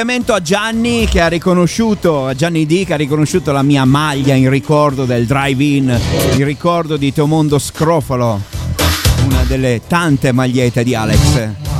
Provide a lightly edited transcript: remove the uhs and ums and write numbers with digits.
A Gianni che ha riconosciuto, a Gianni D che ha riconosciuto la mia maglia in ricordo del drive-in, in ricordo di Tomondo Scrofalo, una delle tante magliette di Alex.